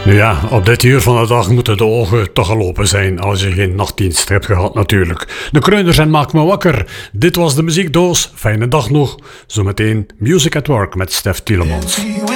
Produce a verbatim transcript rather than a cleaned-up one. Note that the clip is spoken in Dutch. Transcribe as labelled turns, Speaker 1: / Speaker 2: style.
Speaker 1: Nu ja, op dit uur van de dag moeten de ogen toch al open zijn als je geen nachtdienst hebt gehad natuurlijk. De Kreuners en Maak me wakker. Dit was de muziekdoos. Fijne dag nog. Zometeen Music at Work met Stef Tielemans.